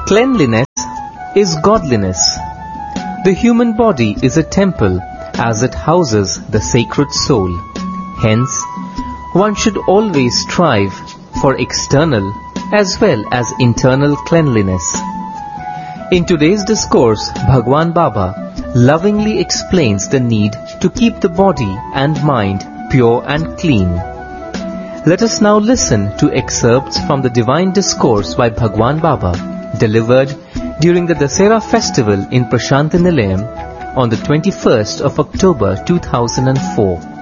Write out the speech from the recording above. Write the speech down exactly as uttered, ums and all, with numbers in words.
Cleanliness is godliness. The human body is a temple as it houses the sacred soul. Hence, one should always strive for external as well as internal cleanliness. In today's discourse, Bhagwan Baba lovingly explains the need to keep the body and mind pure and clean. Let us now listen to excerpts from the divine discourse by Bhagwan Baba, delivered during the Dasera festival in Prashanti Nilayam on the twenty-first of October two thousand four.